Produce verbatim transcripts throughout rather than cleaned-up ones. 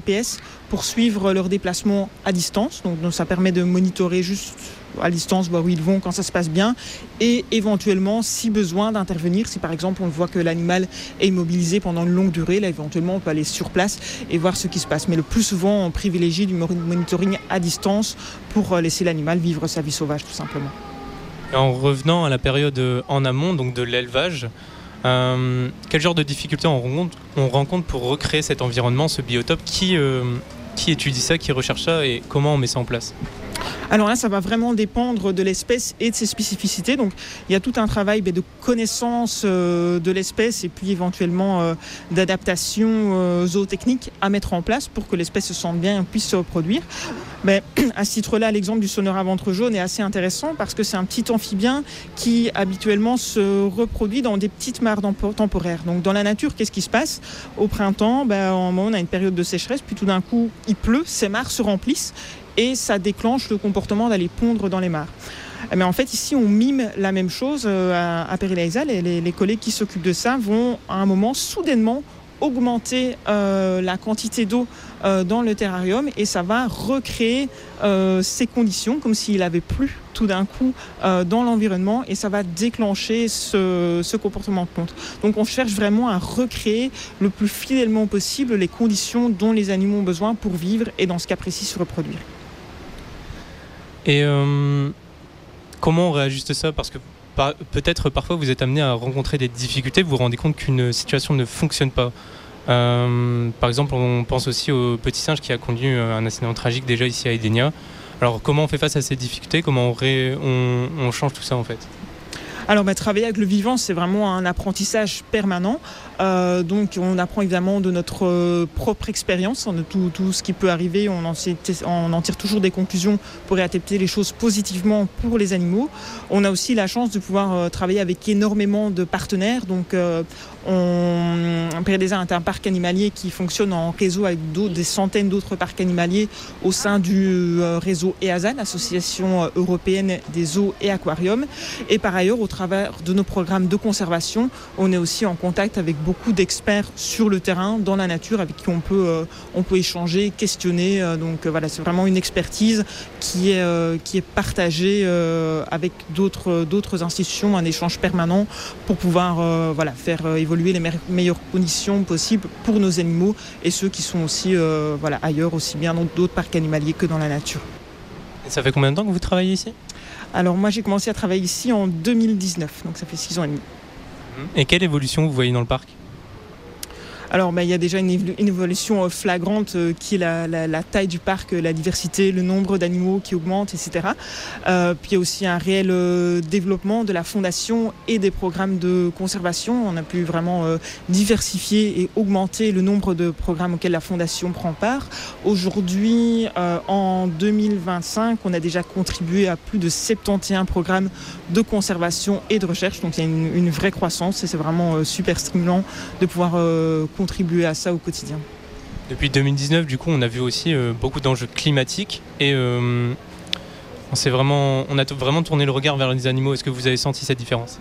P S pour suivre leurs déplacements à distance. Donc, donc ça permet de monitorer juste à distance voir où ils vont quand ça se passe bien et éventuellement, si besoin, d'intervenir. Si par exemple on voit que l'animal est immobilisé pendant une longue durée, là éventuellement on peut aller sur place et voir ce qui se passe. Mais le plus souvent, on privilégie du monitoring à distance pour laisser l'animal vivre sa vie sauvage tout simplement. Et en revenant à la période en amont, donc de l'élevage, euh, quel genre de difficultés on rencontre, on rencontre pour recréer cet environnement, ce biotope? Qui, euh, qui étudie ça, qui recherche ça et comment on met ça en place? Alors là, ça va vraiment dépendre de l'espèce et de ses spécificités. Donc, il y a tout un travail de connaissance euh, de l'espèce et puis éventuellement euh, d'adaptation euh, zootechnique à mettre en place pour que l'espèce se sente bien et puisse se reproduire. Mais à ce titre-là, l'exemple du sonneur à ventre jaune est assez intéressant parce que c'est un petit amphibien qui habituellement se reproduit dans des petites mares temporaires. Donc dans la nature, qu'est-ce qui se passe? Au printemps, ben, on a une période de sécheresse, puis tout d'un coup, il pleut, ces mares se remplissent et ça déclenche le comportement d'aller pondre dans les mares. Mais en fait, ici, on mime la même chose à, à Périlaïsa. Les, les, les collègues qui s'occupent de ça vont, à un moment, soudainement augmenter euh, la quantité d'eau euh, dans le terrarium et ça va recréer euh, ces conditions comme s'il avait plu tout d'un coup euh, dans l'environnement et ça va déclencher ce, ce comportement de ponte. Donc on cherche vraiment à recréer le plus fidèlement possible les conditions dont les animaux ont besoin pour vivre et dans ce cas précis se reproduire. Et euh, comment on réajuste ça? Parce que par, peut-être parfois vous êtes amené à rencontrer des difficultés, vous vous rendez compte qu'une situation ne fonctionne pas. Euh, par exemple, on pense aussi au petit singe qui a conduit un accident tragique déjà ici à Edenia. Alors comment on fait face à ces difficultés? Comment on, ré, on, on change tout ça en fait? Alors bah, travailler avec le vivant, c'est vraiment un apprentissage permanent. Euh, donc on apprend évidemment de notre euh, propre expérience, de tout, tout ce qui peut arriver. On en, on en tire toujours des conclusions pour adapter les choses positivement pour les animaux. On a aussi la chance de pouvoir euh, travailler avec énormément de partenaires. Donc euh, on, Périlaïsa est un parc animalier qui fonctionne en réseau avec des centaines d'autres parcs animaliers au sein du euh, réseau E A S A, l'Association européenne des zoos et aquariums. Et par ailleurs, au travers de nos programmes de conservation, on est aussi en contact avec beaucoup d'experts sur le terrain, dans la nature, avec qui on peut, euh, on peut échanger, questionner. Euh, donc euh, voilà, c'est vraiment une expertise qui est, euh, qui est partagée euh, avec d'autres, d'autres institutions, un échange permanent pour pouvoir euh, voilà, faire euh, évoluer les me- meilleures conditions possibles pour nos animaux et ceux qui sont aussi euh, voilà, ailleurs, aussi bien dans d'autres parcs animaliers que dans la nature. Et ça fait combien de temps que vous travaillez ici? Alors moi j'ai commencé à travailler ici en deux mille dix-neuf, donc ça fait six ans et demi. Et quelle évolution vous voyez dans le parc? Alors, bah, il y a déjà une, évo- une évolution flagrante euh, qui est la, la, la taille du parc, la diversité, le nombre d'animaux qui augmente, et cetera. Euh, puis il y a aussi un réel euh, développement de la fondation et des programmes de conservation. On a pu vraiment euh, diversifier et augmenter le nombre de programmes auxquels la fondation prend part. Aujourd'hui, euh, en deux mille vingt-cinq, on a déjà contribué à plus de soixante et onze programmes de conservation et de recherche. Donc il y a une, une vraie croissance et c'est vraiment euh, super stimulant de pouvoir euh, contribuer à ça au quotidien. Depuis deux mille dix-neuf, du coup, on a vu aussi euh, beaucoup d'enjeux climatiques et euh, on, s'est vraiment, on a t- vraiment tourné le regard vers les animaux. Est-ce que vous avez senti cette différence?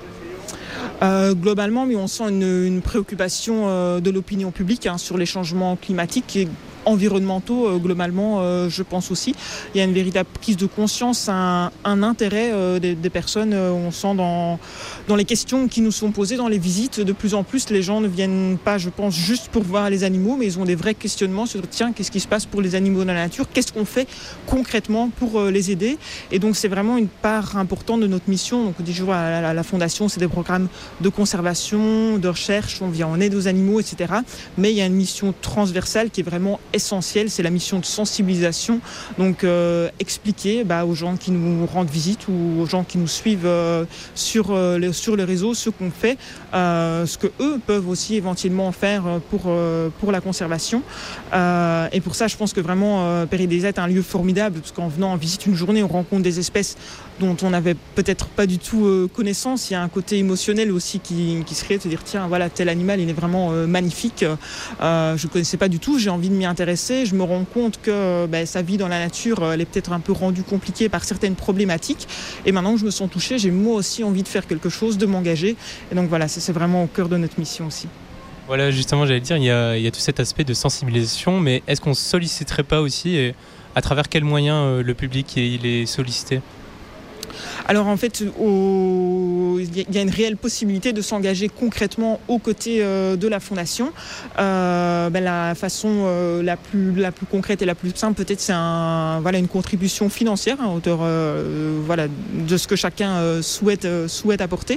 Euh, globalement, mais on sent une, une préoccupation euh, de l'opinion publique hein, sur les changements climatiques et environnementaux, euh, globalement, euh, je pense aussi. Il y a une véritable prise de conscience, un, un intérêt euh, des, des personnes. Euh, on sent dans, dans les questions qui nous sont posées, dans les visites, de plus en plus, les gens ne viennent pas, je pense, juste pour voir les animaux, mais ils ont des vrais questionnements sur, tiens, qu'est-ce qui se passe pour les animaux dans la nature? Qu'est-ce qu'on fait concrètement pour euh, les aider? Et donc, c'est vraiment une part importante de notre mission. Donc, des jours à la, la Fondation, c'est des programmes de conservation, de recherche, on vient en aide aux animaux, et cetera. Mais il y a une mission transversale qui est vraiment essentielle, c'est la mission de sensibilisation. Donc euh, expliquer bah, aux gens qui nous rendent visite ou aux gens qui nous suivent euh, sur, euh, les, sur les réseaux ce qu'on fait, euh, ce que eux peuvent aussi éventuellement faire pour, euh, pour la conservation. Euh, et pour ça, je pense que vraiment euh, Périlaïsa est un lieu formidable parce qu'en venant en visite une journée, on rencontre des espèces dont on n'avait peut-être pas du tout euh, connaissance. Il y a un côté émotionnel aussi qui, qui se crée, de se dire tiens voilà tel animal il est vraiment euh, magnifique, euh, je ne connaissais pas du tout, j'ai envie de m'y intéresser, je me rends compte que ben, sa vie dans la nature elle est peut-être un peu rendue compliquée par certaines problématiques et maintenant que je me sens touchée, j'ai moi aussi envie de faire quelque chose, de m'engager et donc voilà, c'est, c'est vraiment au cœur de notre mission aussi. Voilà, justement, j'allais dire, il y a, il y a tout cet aspect de sensibilisation, mais est-ce qu'on ne solliciterait pas aussi, et à travers quels moyens euh, le public il est sollicité ? Alors en fait, au... il y a une réelle possibilité de s'engager concrètement aux côtés euh, de la Fondation. Euh, ben, la façon euh, la, plus, la plus concrète et la plus simple, peut-être, c'est un, voilà, une contribution financière à hauteur euh, voilà, de ce que chacun euh, souhaite, euh, souhaite apporter.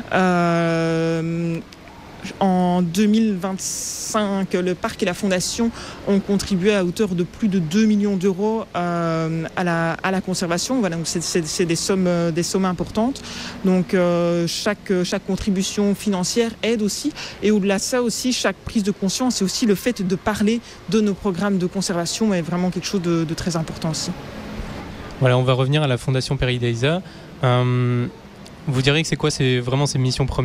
Euh, En deux mille vingt-cinq, le parc et la Fondation ont contribué à hauteur de plus de deux millions d'euros euh, à, la, à la conservation. Voilà, donc c'est, c'est, c'est des, sommes, des sommes importantes. Donc euh, chaque, chaque contribution financière aide aussi. Et au-delà de ça aussi, chaque prise de conscience et aussi le fait de parler de nos programmes de conservation est vraiment quelque chose de, de très important aussi. Voilà, on va revenir à la Fondation Peridaisa. Euh, vous direz que c'est quoi c'est vraiment ses missions premières ?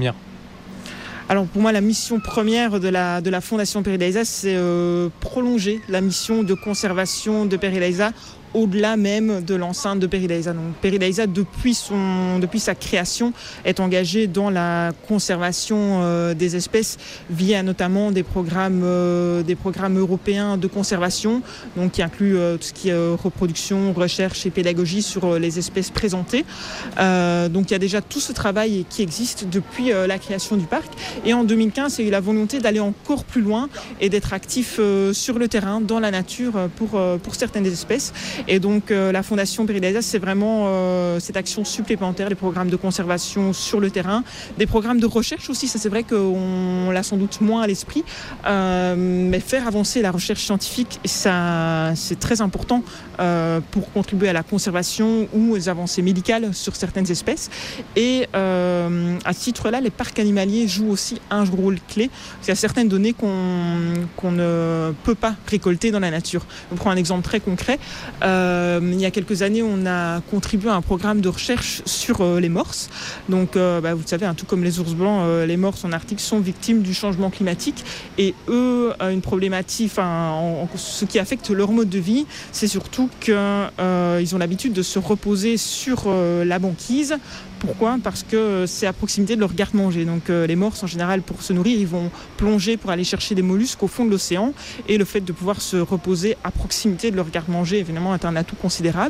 Alors pour moi, la mission première de la, de la Fondation Peridaisa, c'est euh, prolonger la mission de conservation de Peridaisa au-delà même de l'enceinte de Peridaisa. Donc Peridaisa, depuis, son, depuis sa création, est engagé dans la conservation euh, des espèces via notamment des programmes, euh, des programmes européens de conservation, donc qui incluent euh, tout ce qui est euh, reproduction, recherche et pédagogie sur euh, les espèces présentées. Euh, donc il y a déjà tout ce travail qui existe depuis euh, la création du parc. Et en deux mille quinze, il y a eu la volonté d'aller encore plus loin et d'être actif euh, sur le terrain, dans la nature, pour, euh, pour certaines espèces. Et donc euh, la Fondation Peridaisa, c'est vraiment euh, cette action supplémentaire, des programmes de conservation sur le terrain, des programmes de recherche aussi, ça c'est vrai qu'on l'a sans doute moins à l'esprit, euh, mais faire avancer la recherche scientifique, ça, c'est très important euh, pour contribuer à la conservation ou aux avancées médicales sur certaines espèces. Et euh, à ce titre-là, les parcs animaliers jouent aussi un rôle clé. Il y a certaines données qu'on, qu'on ne peut pas récolter dans la nature. Je prends un exemple très concret. Euh, il y a quelques années, on a contribué à un programme de recherche sur euh, les morses. Donc, euh, bah, vous savez, hein, tout comme les ours blancs, euh, les morses en Arctique sont victimes du changement climatique. Et eux, euh, une problématique, enfin, en, en, ce qui affecte leur mode de vie, c'est surtout qu'ils euh, ont l'habitude de se reposer sur euh, la banquise. Pourquoi ? Parce que c'est à proximité de leur garde-manger. Donc euh, les morses, en général, pour se nourrir, ils vont plonger pour aller chercher des mollusques au fond de l'océan. Et le fait de pouvoir se reposer à proximité de leur garde-manger, évidemment, est un atout considérable.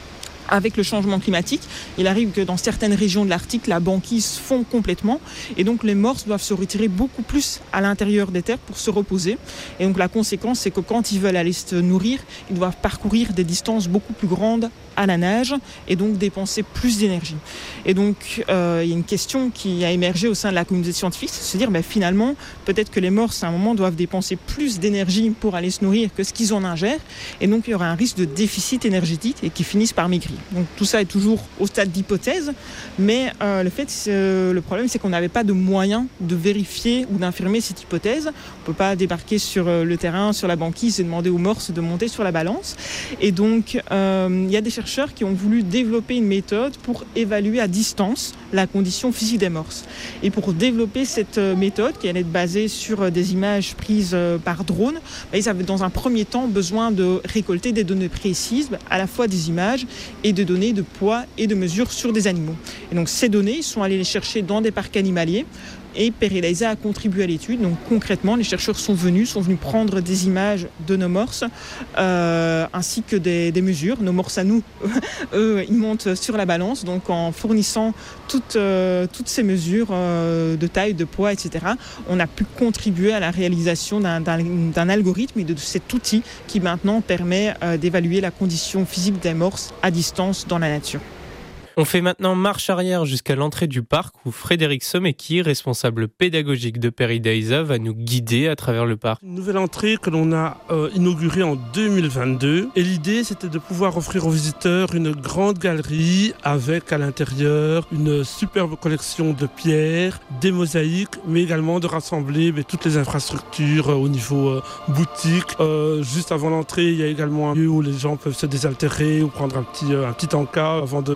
Avec le changement climatique, il arrive que dans certaines régions de l'Arctique, la banquise fond complètement et donc les morses doivent se retirer beaucoup plus à l'intérieur des terres pour se reposer. Et donc la conséquence, c'est que quand ils veulent aller se nourrir, ils doivent parcourir des distances beaucoup plus grandes à la nage et donc dépenser plus d'énergie. Et donc euh, il y a une question qui a émergé au sein de la communauté scientifique, c'est de se dire ben, finalement, peut-être que les morses à un moment doivent dépenser plus d'énergie pour aller se nourrir que ce qu'ils en ingèrent et donc il y aura un risque de déficit énergétique et qu'ils finissent par maigrir. Donc tout ça est toujours au stade d'hypothèse, mais euh, le fait, euh, le problème, c'est qu'on n'avait pas de moyens de vérifier ou d'infirmer cette hypothèse. On ne peut pas débarquer sur euh, le terrain, sur la banquise et demander aux morses de monter sur la balance. Et donc, euh, il y a des chercheurs qui ont voulu développer une méthode pour évaluer à distance la condition physique des morses. Et pour développer cette méthode, qui allait être basée sur des images prises par drone, bah, ils avaient dans un premier temps besoin de récolter des données précises, à la fois des images et de données de poids et de mesures sur des animaux. Et donc ces données, ils sont allés les chercher dans des parcs animaliers et Peridaisa a contribué à l'étude. Donc concrètement, les chercheurs sont venus, sont venus prendre des images de nos morses euh, ainsi que des, des mesures. Nos morses à nous, eux, ils montent sur la balance. Donc en fournissant toutes, euh, toutes ces mesures euh, de taille, de poids, et cetera, on a pu contribuer à la réalisation d'un, d'un, d'un algorithme et de cet outil qui maintenant permet euh, d'évaluer la condition physique des morses à distance dans la nature. On fait maintenant marche arrière jusqu'à l'entrée du parc où Frédéric Somecki, responsable pédagogique de Peridaisa, va nous guider à travers le parc. Une nouvelle entrée que l'on a euh, inaugurée en deux mille vingt-deux. Et l'idée, c'était de pouvoir offrir aux visiteurs une grande galerie avec à l'intérieur une superbe collection de pierres, des mosaïques, mais également de rassembler mais, toutes les infrastructures euh, au niveau euh, boutique. Euh, juste avant l'entrée, il y a également un lieu où les gens peuvent se désaltérer ou prendre un petit, euh, un petit encas avant de démarrer le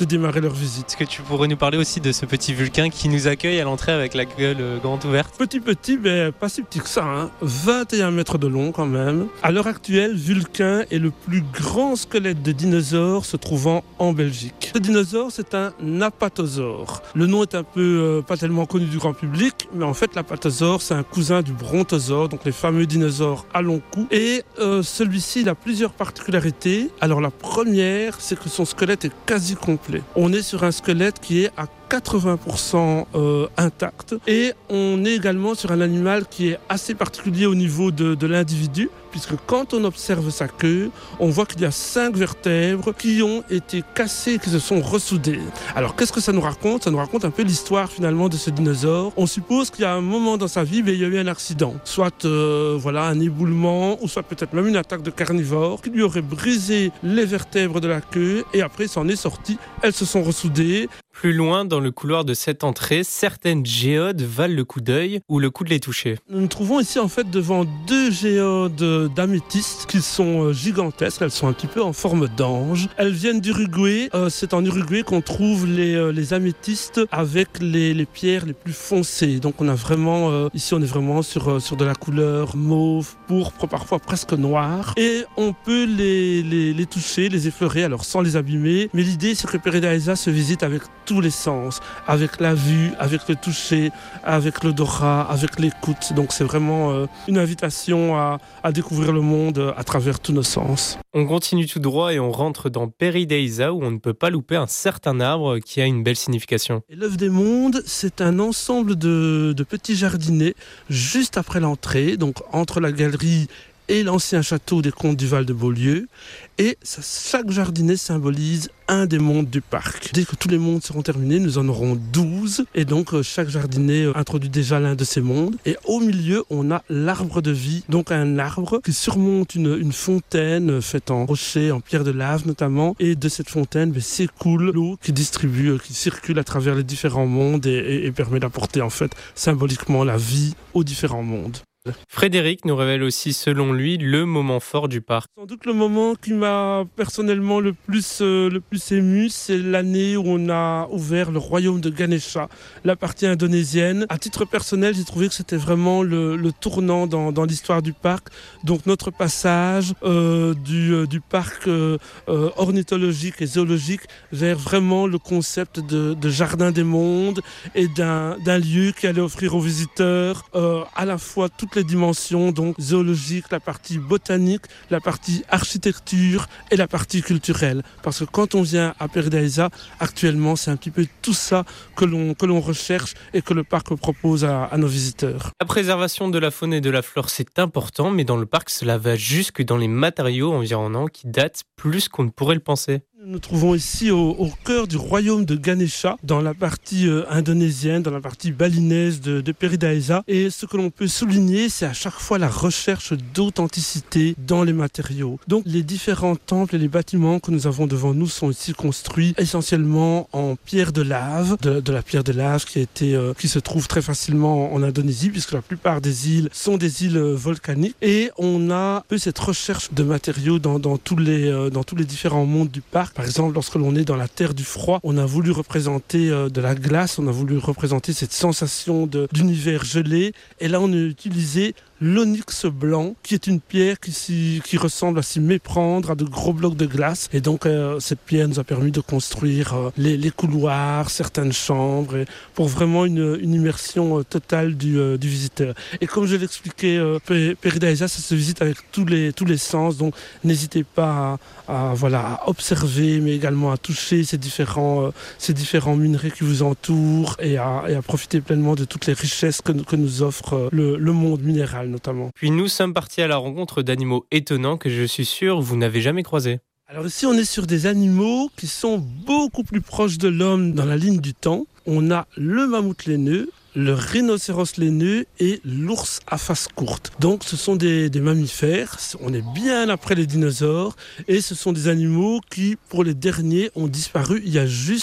leur visite. Est-ce que tu pourrais nous parler aussi de ce petit Vulcain qui nous accueille à l'entrée avec la gueule euh, grande ouverte? Petit petit, mais pas si petit que ça, hein. vingt et un mètres de long quand même. À l'heure actuelle, Vulcain est le plus grand squelette de dinosaure se trouvant en Belgique. Ce dinosaure, c'est un apatosaure. Le nom est un peu euh, pas tellement connu du grand public, mais en fait l'apatosaure, c'est un cousin du brontosaure, donc les fameux dinosaures à long cou. Et euh, celui-ci, il a plusieurs particularités. Alors la première, c'est que son squelette est quasi complet. On est sur un squelette qui est à quatre-vingts pour cent euh, intact, et on est également sur un animal qui est assez particulier au niveau de, de l'individu, puisque quand on observe sa queue, on voit qu'il y a cinq vertèbres qui ont été cassées, qui se sont ressoudées. Alors qu'est-ce que ça nous raconte? Ça nous raconte un peu l'histoire finalement de ce dinosaure. On suppose qu'il y a un moment dans sa vie, mais il y a eu un accident, soit euh, voilà un éboulement, ou soit peut-être même une attaque de carnivore qui lui aurait brisé les vertèbres de la queue, et après il s'en est sorti, elles se sont ressoudées. Plus loin, dans le couloir de cette entrée, certaines géodes valent le coup d'œil ou le coup de les toucher. Nous nous trouvons ici en fait devant deux géodes d'améthyste qui sont gigantesques. Elles sont un petit peu en forme d'ange. Elles viennent d'Uruguay. Euh, c'est en Uruguay qu'on trouve les, euh, les améthystes avec les, les pierres les plus foncées. Donc on a vraiment, euh, ici on est vraiment sur, euh, sur de la couleur mauve, pourpre, parfois presque noire. Et on peut les, les, les toucher, les effleurer, alors sans les abîmer. Mais l'idée c'est que Peridaisa se visite avec tous les sens, avec la vue, avec le toucher, avec l'odorat, avec l'écoute. Donc c'est vraiment euh, une invitation à, à découvrir le monde euh, à travers tous nos sens. On continue tout droit et on rentre dans Peridaisa où on ne peut pas louper un certain arbre qui a une belle signification. Et l'œuf des mondes, c'est un ensemble de, de petits jardinets juste après l'entrée, donc entre la galerie et l'ancien château des comtes du Val de Beaulieu. Et ça, chaque jardinet symbolise un des mondes du parc. Dès que tous les mondes seront terminés, nous en aurons douze. Et donc, euh, chaque jardinet euh, introduit déjà l'un de ces mondes. Et au milieu, on a l'arbre de vie. Donc, un arbre qui surmonte une, une fontaine euh, faite en rocher, en pierre de lave notamment. Et de cette fontaine, bah, s'écoule l'eau qui distribue, euh, qui circule à travers les différents mondes et, et, et permet d'apporter, en fait, symboliquement la vie aux différents mondes. Frédéric nous révèle aussi, selon lui, le moment fort du parc. Sans doute le moment qui m'a personnellement le plus, euh, le plus ému, c'est l'année où on a ouvert le royaume de Ganesha, la partie indonésienne. À titre personnel, j'ai trouvé que c'était vraiment le, le tournant dans, dans l'histoire du parc. Donc notre passage euh, du, euh, du parc euh, euh, ornithologique et zoologique vers vraiment le concept de, de jardin des mondes et d'un, d'un lieu qui allait offrir aux visiteurs euh, à la fois toutes les dimensions, donc zoologique, la partie botanique, la partie architecture et la partie culturelle. Parce que quand on vient à Peridaisa, actuellement, c'est un petit peu tout ça que l'on, que l'on recherche et que le parc propose à, à nos visiteurs. La préservation de la faune et de la flore, c'est important, mais dans le parc, cela va jusque dans les matériaux environnants qui datent plus qu'on ne pourrait le penser. Nous nous trouvons ici au, au cœur du royaume de Ganesha, dans la partie euh, indonésienne, dans la partie balinaise de, de Peridaisa. Et ce que l'on peut souligner, c'est à chaque fois la recherche d'authenticité dans les matériaux. Donc les différents temples et les bâtiments que nous avons devant nous sont ici construits essentiellement en pierre de lave, de, de la pierre de lave qui, a été, euh, qui se trouve très facilement en Indonésie, puisque la plupart des îles sont des îles euh, volcaniques. Et on a un peu cette recherche de matériaux dans, dans, tous les, euh, dans tous les différents mondes du parc. Par exemple, lorsque l'on est dans la terre du froid, on a voulu représenter euh, de la glace, on a voulu représenter cette sensation de, d'univers gelé. Et là, on a utilisé l'onyx blanc, qui est une pierre qui, s'y, qui ressemble à s'y méprendre à de gros blocs de glace. Et donc, euh, cette pierre nous a permis de construire euh, les, les couloirs, certaines chambres, et pour vraiment une, une immersion euh, totale du, euh, du visiteur. Et comme je l'expliquais, euh, Peridaisa, ça se visite avec tous les, tous les sens. Donc, n'hésitez pas à, à, voilà, à observer, mais également à toucher ces différents, euh, ces différents minerais qui vous entourent et à, et à profiter pleinement de toutes les richesses que, que nous offre euh, le, le monde minéral notamment. Puis nous sommes partis à la rencontre d'animaux étonnants que je suis sûr vous n'avez jamais croisés. Alors ici on est sur des animaux qui sont beaucoup plus proches de l'homme dans la ligne du temps. On a le mammouth laineux, le rhinocéros laineux et l'ours à face courte. Donc ce sont des, des mammifères, on est bien après les dinosaures et ce sont des animaux qui pour les derniers ont disparu il y a juste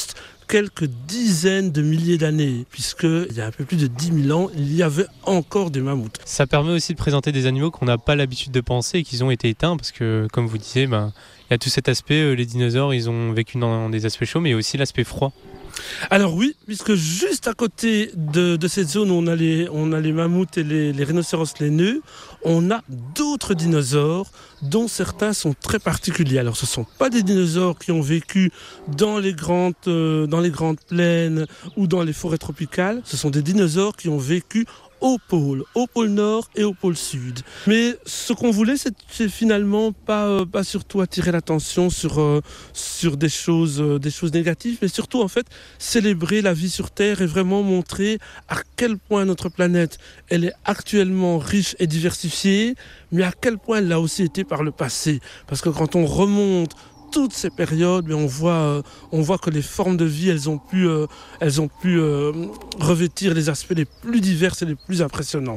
quelques dizaines de milliers d'années, puisqu'il y a un peu plus de dix mille ans, il y avait encore des mammouths. Ça permet aussi de présenter des animaux qu'on n'a pas l'habitude de penser et qu'ils ont été éteints, parce que, comme vous disiez, ben, il y a tout cet aspect, les dinosaures, ils ont vécu dans des aspects chauds, mais aussi l'aspect froid. Alors oui, puisque juste à côté de, de cette zone où on a les, on a les mammouths et les, les rhinocéros laineux, on a d'autres dinosaures dont certains sont très particuliers. Alors ce ne sont pas des dinosaures qui ont vécu dans les, grandes, euh, dans les grandes plaines ou dans les forêts tropicales, ce sont des dinosaures qui ont vécu au pôle, au pôle nord et au pôle sud. Mais ce qu'on voulait, c'est, c'est finalement pas, euh, pas surtout attirer l'attention sur, euh, sur des choses, euh, des choses négatives, mais surtout en fait célébrer la vie sur Terre et vraiment montrer à quel point notre planète, elle est actuellement riche et diversifiée, mais à quel point elle l'a aussi été par le passé. Parce que quand on remonte toutes ces périodes, mais on voit, euh, on voit que les formes de vie, elles ont pu, euh, elles ont pu euh, revêtir les aspects les plus divers et les plus impressionnants.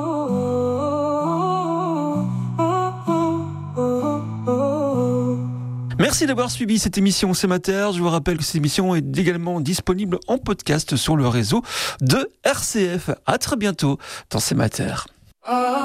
Merci d'avoir suivi cette émission C'est Mater. Je vous rappelle que cette émission est également disponible en podcast sur le réseau de R C F. À très bientôt dans C'est Mater.